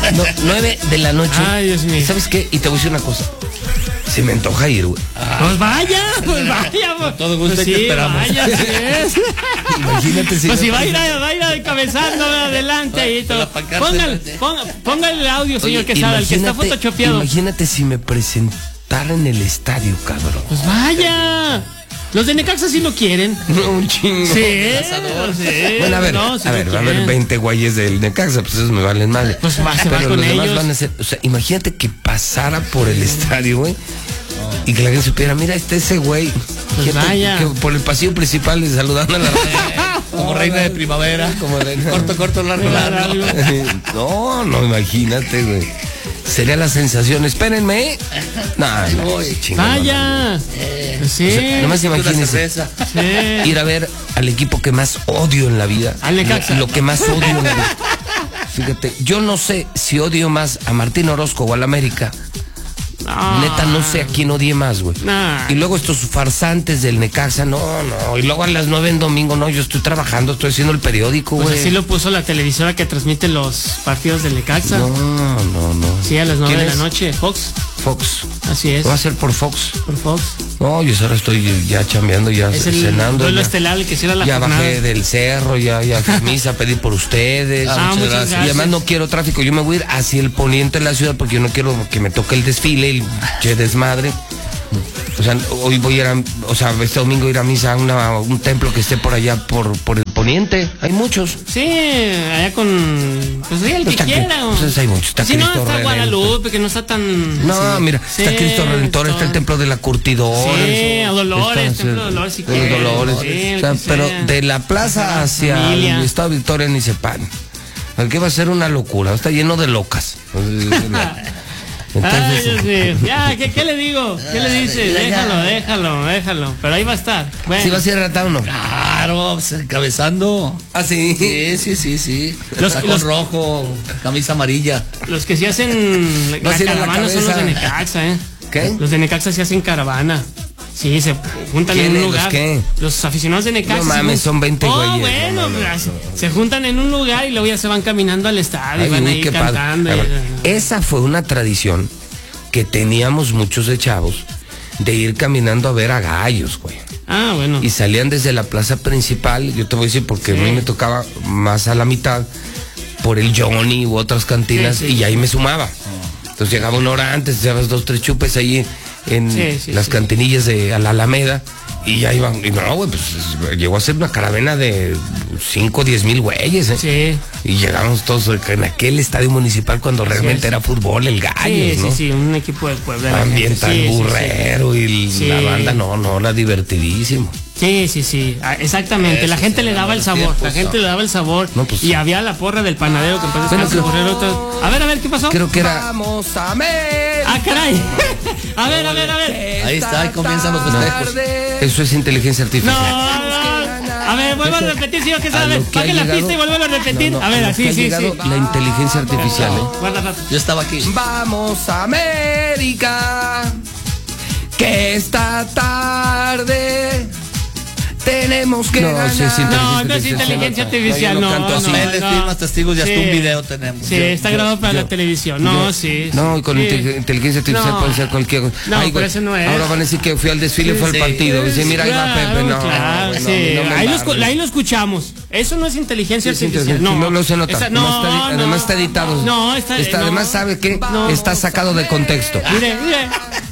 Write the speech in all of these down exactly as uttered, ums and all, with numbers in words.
No, nueve de la noche. Ay, Dios mío. ¿Sabes qué? Y te voy a decir una cosa. Se me antoja ir, güey. Pues vaya, pues vaya. Con todo gusto, pues te sí, esperamos. vaya, sí es. Imagínate si. Pues si me va a ir, presento- a- va a ir adelantando adelante ahí todo. la pancarta Ponga, enfrente. ponga, ponga el audio, señor Oye, Quesada, el que está imagínate- photoshopeado. Imagínate si me presentara en el estadio, cabrón. Pues vaya. Los de Necaxa sí lo quieren. No, un chingo. Sí, sí. Bueno, a ver, no, sí a lo ver, va a quieren. haber veinte güeyes del Necaxa, pues esos me valen madre. Pues va, se va Pero con los demás ellos. van a ser, o sea, imagínate que pasara por el estadio, güey, y que la gente supiera, mira, está ese güey. Pues Imagínate vaya. que por el pasillo principal le saludando a la Como reina de primavera. Como reina. Corto, corto, largo, largo. No, no, imagínate, güey. Sería la sensación. Espérenme, ¿eh? No, no, chingón, Vaya. Pues sí. O sea, nomás Una imagínense cerveza. Sí. ir a ver al equipo que más odio en la vida. Al Necaxa. Lo, lo que más odio en la vida. Fíjate, yo no sé si odio más a Martín Orozco o al América. No. Neta, no sé a quién odie más, güey. Nah. Y luego estos farsantes del Necaxa, no, no. Y luego a las nueve en domingo, no, yo estoy trabajando, estoy haciendo el periódico, Pues güey. así lo puso la televisora que transmite los partidos del Necaxa. No, no, no. Sí, a las nueve ¿Quién de la es? noche. Fox. Fox. Así es. Va a ser por Fox. Por Fox. No, yo ahora estoy ya chambeando, ya Es el cenando. duelo ya, estelar el que cierra la ya jornada. bajé del cerro, ya, ya fui a misa, pedí por ustedes. Ah, muchas gracias. Y además no quiero tráfico, yo me voy a ir hacia el poniente de la ciudad porque yo no quiero que me toque el desfile, el che desmadre. O sea, hoy voy a ir a, o sea, este domingo ir a misa a una, un templo que esté por allá, por, por el poniente. Hay muchos. Sí, allá con. Pues sí, el que Está- quiera. o- pues hay muchos, está si no, Cristo está Redentor. Guadalupe, que no está tan. No, sí. mira, Sí, está Cristo Redentor, está el templo de la Curtidora. Sí, a Dolores, está, templo de Dolores, si de los quieres, Dolores. sí, el O sea, que pero sea. de la plaza hacia Familia. el estado de Victoria ni se pan. Aquí va a ser una locura, está lleno de locas. Ay, Dios Entonces, mío. Ya, ¿qué, ¿qué le digo? ¿Qué le dice? Déjalo, déjalo, déjalo. Pero ahí va a estar. Bueno. ¿sí va a ser ratado o no? Claro, pues, encabezando. Ah, sí. Sí, sí, sí, sí. Los- Tacón los- rojo, camisa amarilla. Los que sí hacen la Vas a ir a la caravana son los de cabeza. Necaxa, ¿eh? ¿Qué? Los de Necaxa sí hacen caravana. Sí, se juntan en un ¿Quiénes? ¿Los lugar. qué? Los aficionados de Necaxa. No se mames, jun- son veinte Oh, güeyes. bueno, No, no, no, pues, no. se juntan en un lugar y luego ya se van caminando al estadio Ay, y van uy, ahí qué padre. cantando. A y- ver, esa fue una tradición que teníamos muchos de chavos de ir caminando a ver a gallos, güey. Ah, bueno. Y salían desde la plaza principal, yo te voy a decir porque Sí. a mí me tocaba más a la mitad por el Johnny u otras cantinas Sí, sí. y ahí me sumaba. Entonces llegaba una hora antes, te dabas dos, tres chupes ahí en Sí, sí, las sí. cantinillas de a la Alameda y ya iban, y no, güey, pues llegó a ser una caravana de cinco, diez mil güeyes, ¿eh? Sí. Y llegamos todos en aquel estadio municipal cuando realmente es. era fútbol, el gallo, Sí, ¿no? sí, sí, un equipo de Puebla. la También gente. tan Sí, sí, sí. burrero y Sí. la banda, no, no, era divertidísimo. Sí, sí, sí, ah, exactamente. La Eso gente sí, le eran daba el buenos sabor, la tiempos, gente ¿no? le daba el sabor. No, pues, y sí. había la porra del panadero que empezó Bueno, a creo- A ver, a ver, ¿qué pasó? Creo que era... Vamos a ver. Ah, caray. A ver, a ver, a ver. Ahí está, ahí comienzan los festejos. Eso es inteligencia No, artificial. no. A ver, vuelvo a repetir, señor, que A sabe. lo que ha Baje la llegado- pista y vuelvo a repetir. No, no, a ver, lo así, que ha sí, sí. llegado La inteligencia artificial, ¿eh? Guarda rato. Yo estaba aquí. Vamos a América. Que esta tarde tenemos que No, ganar. sí, sí, No, no es inteligencia artificial, yo no, canto no, así. Papeles, no. firmas, testigos y hasta Sí. un video tenemos. Sí, está grabado para la televisión. No, Yo- sí. No, sí. y con Sí. inte- inteligencia artificial No. puede ser cualquier cosa. No, Ay, pero güey, eso no es. Ahora van a decir que fui al desfile, fue al Sí. partido. Dice, mira, ahí va Claro, Pepe. No, claro, no, sí. no me ahí, lo, embarres. escu- ahí lo escuchamos. Eso no es inteligencia Sí, sí, artificial. sí, No, no, no se nota. Esa- Además no, está, no. además está editado. No, está, Está- no. Además, ¿sabe qué? No. Está sacado de contexto. Mire, mire.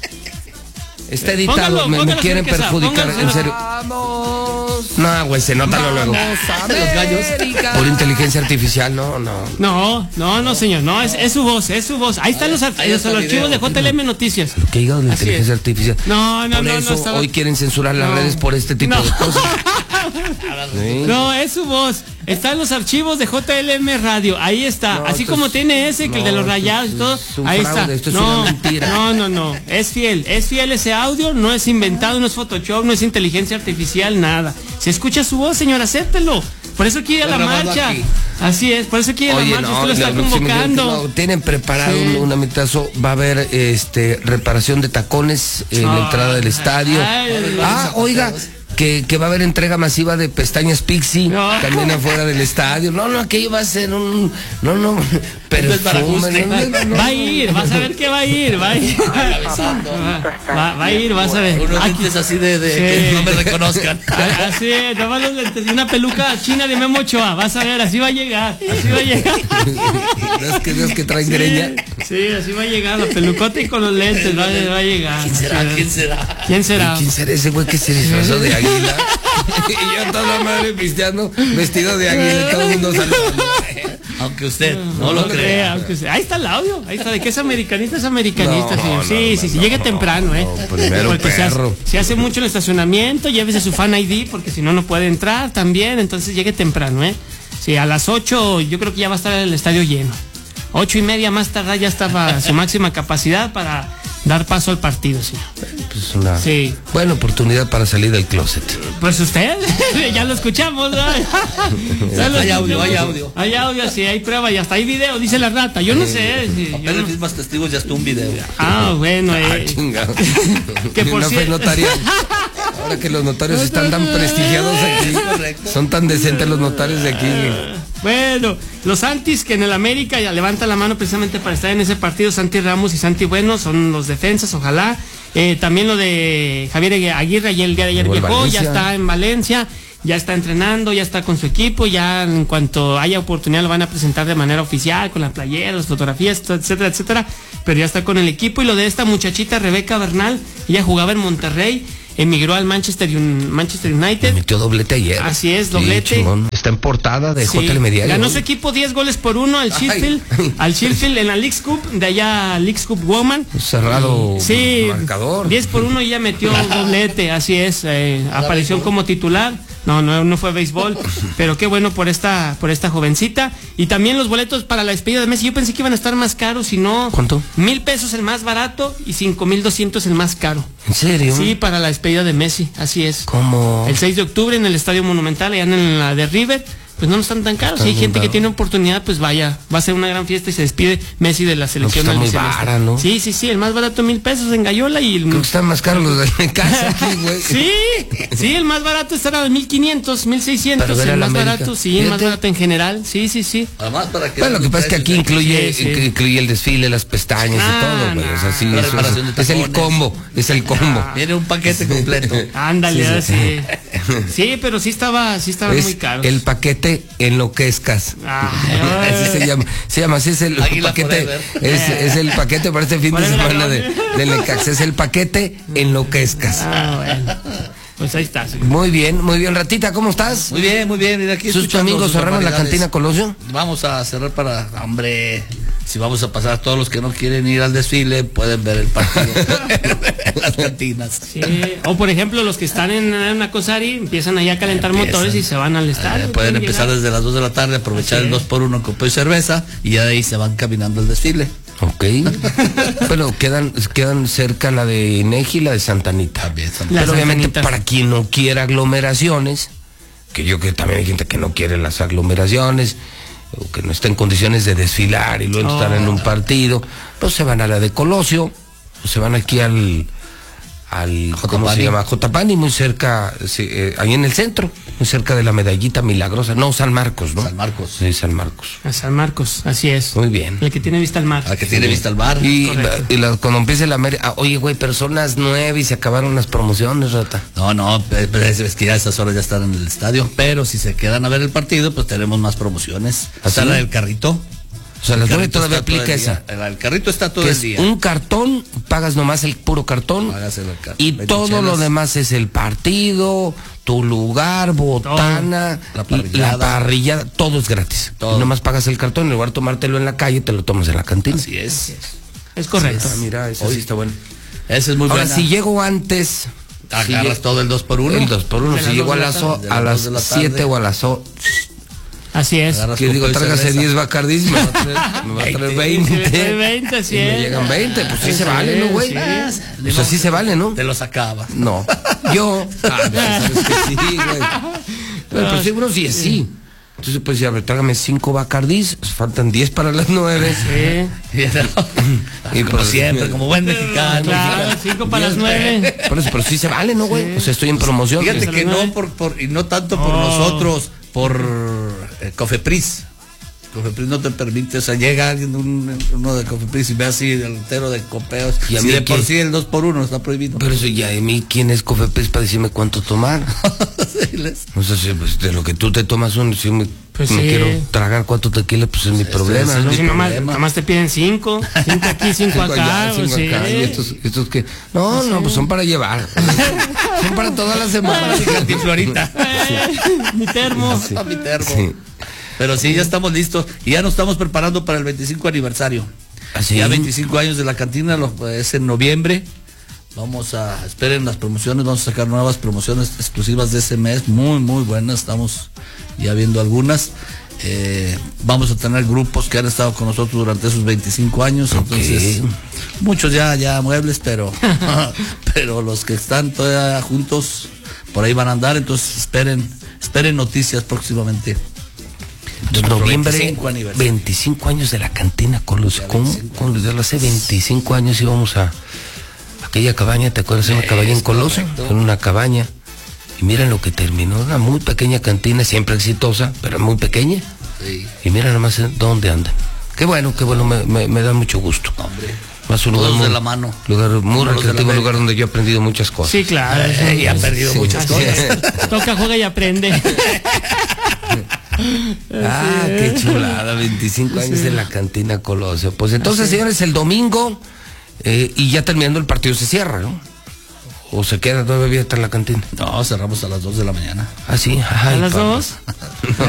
Está editado. Póngalo, me, me póngalo, quieren señor Quesada, perjudicar, póngalo. en serio. Vamos. No, güey, se nota luego. Vamos a De los gallos. América. Por inteligencia artificial, no, no. No, no, no, señor. No, es, es su voz, es su voz. Ahí están los, ar- ahí los está el archivos video. de J L M Noticias. Lo que ha llegado de la Así inteligencia es. artificial. No, no, por no, eso no estaba- hoy quieren censurar las No. redes por este tipo No. de cosas. Sí. No, es su voz. Están los archivos de J L M Radio. Ahí está. No, Así esto como es- tiene ese, que el de no, los esto rayados y es- todo. es un Ahí fraude, está. esto es no, una mentira. no, no, no. Es fiel. Es fiel ese audio. No es inventado, no es Photoshop, no es inteligencia artificial, nada. Se escucha su voz, señor. Acéptelo. Por eso quiere ir a la Está grabado marcha. aquí. Así es. Por eso quiere ir a la Oye, marcha. no, Usted lo está la próxima- convocando. no, tienen preparado Sí. un, un amitazo, va a haber este reparación de tacones en la Ah, entrada del estadio. ay, ay, Ah, oiga, que, que va a haber entrega masiva de pestañas Pixie No. también afuera del estadio. No, no, aquello va a ser un... No, no, pero para gusto. Va a ir, vas a ver que va a ir, va a ir. Va, va- va a ir, vas a ver. Unos Aquí- lentes así de, de Sí. que no me reconozcan. Ah, Así es, nomás los lentes y una peluca china de Memo Ochoa, vas a ver, así va a llegar, así va a llegar. Dios que, Dios que traen Sí, greña. sí, así va a llegar, la pelucota y con los lentes, va, va a llegar. ¿Quién será? Sí. ¿Quién será? ¿Quién será? ¿Quién será ese güey que se disfrazó de águila? Y yo toda la madre pisteando, vestido de águila, todo el mundo saludando. Aunque usted no lo crea. aunque sea. Ahí está el audio, ahí está, de que es americanista, es americanista, No, señor. no, Sí, no, sí, sí, no, llegue no, temprano, ¿eh? no, primero Porque se hace, perro. se hace mucho en el estacionamiento, llévese su fan I D, porque si no, no puede entrar también, entonces llegue temprano, ¿eh? Sí, a las ocho yo creo que ya va a estar el estadio lleno. Ocho y media más tarde ya estaba su máxima capacidad para dar paso al partido, señor. Pues una Sí. buena oportunidad para salir del closet. Pues usted, ya lo escuchamos, ¿no? Ya lo Hay audio, escuchamos. hay audio. Hay audio, sí, hay prueba y hasta hay video, dice la rata. Yo no sé. sí, yo Apenas no- mismos testigos ya está un video. Ah, bueno, Ah, eh. chingado. Que por Una fe cierto- notarial. Ahora que los notarios están tan prestigiados aquí, Correcto. son tan decentes los notarios de aquí. Bueno, los Santis que en el América ya levanta la mano precisamente para estar en ese partido, Santi Ramos y Santi Bueno son los defensas, ojalá. Eh, también lo de Javier Aguirre, y el día de ayer Llegó el viajó, ya Valencia. está en Valencia, ya está entrenando, ya está con su equipo, ya en cuanto haya oportunidad lo van a presentar de manera oficial, con la playera, las fotografías, etcétera, etcétera, pero ya está con el equipo. Y lo de esta muchachita Rebeca Bernal, ella jugaba en Monterrey, emigró al Manchester, Un- Manchester United. Metió doblete ayer. Así es, Sí, doblete. chingón. Está en portada de Sí, J L Media. ganó su equipo diez goles por uno al Sheffield, al Sheffield en la Leagues Cup, de allá Leagues Cup Woman. Cerrado Sí, marcador. diez por uno y ella metió doblete, así es, eh, aparición como titular. No, no, no fue béisbol, pero qué bueno por esta, por esta jovencita. Y también los boletos para la despedida de Messi. Yo pensé que iban a estar más caros, y no. ¿Cuánto? Mil pesos el más barato y cinco mil doscientos el más caro. ¿En serio? Sí, para la despedida de Messi, así es. ¿Cómo? El seis de octubre en el Estadio Monumental, allá en la de River, pues no están tan caros. Están Si hay muy gente que caros. tiene oportunidad, pues vaya, va a ser una gran fiesta y se despide Messi de la selección está muy albiceleste. vara, ¿no? Sí, sí, sí, el más barato mil pesos en Gallola y el... Creo que están más caros los de casa aquí, güey. Sí, sí, el más barato estará de mil quinientos, mil seiscientos, Para ver el al más América. barato, sí, el más Fíjate. barato en general, sí, sí, sí. Además, para que Bueno, lo que pasa es que aquí incluye, Sí, sí. que incluye el desfile, las pestañas Ah, y todo, güey. O sea, sí, no. La eso reparación de es, es el tacones. combo, es el combo. Viene un paquete completo. Ándale, Sí, ah, sí. sí. Sí, pero sí estaba, sí estaban Es muy caros. el paquete enloquezcas. Ay, Así se llama, se llama, así es el Águila paquete, Forever. es, es el paquete para este fin de Forever semana de, alone. de Necaxa, es el paquete enloquezcas. Ah, bueno. Pues ahí está. señor. Muy bien, muy bien, Ratita, ¿cómo estás? Muy bien, muy bien. Mira, aquí ¿Sus escuchando amigos sus cerraron la barbaridades. cantina Colosio? Vamos a cerrar para, hombre, si vamos a pasar todos los que no quieren ir al desfile, pueden ver el partido en las cantinas. Sí, o por ejemplo los que están en una Cosari empiezan ahí a calentar Empiezan. motores y se van al Eh, estadio. pueden empezar llegar. desde las dos de la tarde, aprovechar Así el es. dos por uno con pollo y cerveza, y ya de ahí se van caminando al desfile. Ok. Bueno, quedan, quedan cerca la de Neji y la de Santa Anita. También son- Las Pero obviamente Santanitas. para quien no quiera aglomeraciones, que yo creo que también hay gente que no quiere las aglomeraciones, o que no está en condiciones de desfilar y luego Oh. estar en un partido, pues se van a la de Colosio, o se van aquí al, al ¿cómo se Jotapani. llama? Jotapani, muy cerca, sí, eh, ahí en el centro, muy cerca de la Medallita Milagrosa, no, San Marcos, ¿no? San Marcos. Sí, San Marcos. A San Marcos, así es. Muy bien. El que tiene vista al mar. Al que tiene vista al bar. Y, Correcto. y la- cuando empiece la América, ah, oye, güey, pero son las nueve y se acabaron las promociones, Rata. No, no, pe- pero es, es que ya a esas horas ya están en el estadio, pero si se quedan a ver el partido, pues tenemos más promociones. Está ¿Ah, sí? la del carrito. O sea, las El nueve carrito todavía está todo aplica el esa. día. El, el carrito está todo Que el es día. un cartón, pagas nomás el puro cartón. Pagas el car- Y veinte todo lo chelas. demás es el partido, tu lugar, botana, La parrillada. la parrillada, todo es gratis. Todo. Y nomás pagas el cartón, en lugar de tomártelo en la calle, te lo tomas en la cantina. Así es. Es correcto. Ah, mira, eso sí está bueno. Ese es muy Ahora, buena. si llego antes, si Agarras lle- todo el dos por uno. el dos por uno, De si las llego a dos de la las, o- tarde. a De las las dos de la siete tarde. o a las o- Así es. Agarras que tu digo, pollo y tráigase cerveza. diez bacardís, me va a traer, me va a traer veinte. Sí, sí, veinte, así Y me es. llegan veinte, pues sí Sí, se vale, ¿no, güey? sí. Pues así se vale, ¿no? Te los acaba. No, yo. Ah, no, sabes que sí, güey. Bueno, pero seguro sí es sí. Entonces, pues ya, trágame cinco Bacardís, faltan diez para las nueve. Sí. Y Como pues, siempre, como buen mexicano. Claro, cinco para las nueve. Por eso, pero sí se vale, ¿no, güey? O sea, estoy en promoción. Fíjate Pues, que ¿no? no por, por y no tanto por No. nosotros, por eh, Cofepris. Cofepris no te permite, o sea, llega alguien un- uno de Cofepris y ve así el entero de copeos. ¿Y a Si mí de por qué? sí el dos por uno está prohibido. Pero eso ya, ¿de mí quién es Cofepris para decirme cuánto tomar? Sí, les- O sea, si, pues, de lo que tú te tomas un, si me, Pues me sí. quiero tragar cuatro tequilas, pues es mi problema, es ¿no? mi Si nomás, problema. nomás te piden cinco, cinco aquí, cinco Cinco acá, allá, cinco o sea, acá, y estos, estos que, no, no, pues son para llevar. Son para toda la semana. Para mi cantinflorita. mi termo. Para mi termo. Sí. Pero sí, ya estamos listos y ya nos estamos preparando para el veinticinco aniversario. ¿Ah, sí? Ya veinticinco años de la cantina, lo- es en noviembre. Vamos a, esperen las promociones, vamos a sacar nuevas promociones exclusivas de ese mes, muy, muy buenas, estamos ya viendo algunas. Eh, vamos a tener grupos que han estado con nosotros durante esos veinticinco años, entonces, muchos ya, ya muebles, pero, pero los que están todavía juntos, por ahí van a andar, entonces esperen, esperen noticias próximamente. De noviembre, veinticinco aniversario. veinticinco años de la cantina Colosio. ¿Cómo? ¿Cómo? Desde hace veinticinco años íbamos a aquella cabaña, ¿te acuerdas? Una cabaña en Colosio, en una cabaña. Y miren lo que terminó, una muy pequeña cantina, siempre exitosa, pero muy pequeña. Sí. Y mira nomás dónde andan. Qué bueno, qué bueno, me, me, me da mucho gusto. Hombre. Más un lugar Todos muy, de la mano. lugar muy Todos de la recreativo, mano. lugar donde yo he aprendido muchas cosas. Sí, claro. Eh, y ha perdido Sí. muchas Así cosas. es. Toca, juega y aprende. Ah, qué chulada, veinticinco años de la cantina Colosio. Pues entonces, señores, el domingo, eh, y ya terminando el partido se cierra, ¿no? ¿O se queda todavía abierta la cantina? No, cerramos a las dos de la mañana. Ah, sí. ¿A Ay, las papá. dos?